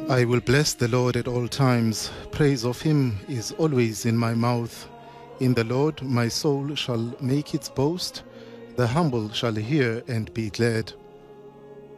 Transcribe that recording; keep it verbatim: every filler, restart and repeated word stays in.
I will bless the Lord at all times. Praise of him is always in my mouth. In the Lord my soul shall make its boast. The humble shall hear and be glad.